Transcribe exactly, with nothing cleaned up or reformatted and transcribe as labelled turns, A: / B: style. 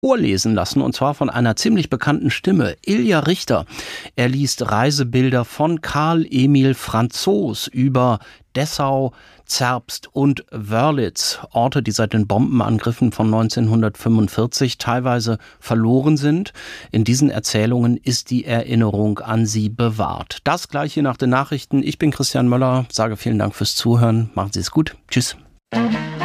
A: vorlesen lassen, und zwar von einer ziemlich bekannten Stimme, Ilja Richter. Er liest Reisebilder von Karl Emil Franzos über Dessau, Zerbst und Wörlitz, Orte, die seit den Bombenangriffen von neunzehnhundertfünfundvierzig teilweise verloren sind. In diesen Erzählungen ist die Erinnerung an sie bewahrt. Das gleiche nach den Nachrichten. Ich bin Christian Möller, sage vielen Dank fürs Zuhören. Machen Sie es gut. Tschüss.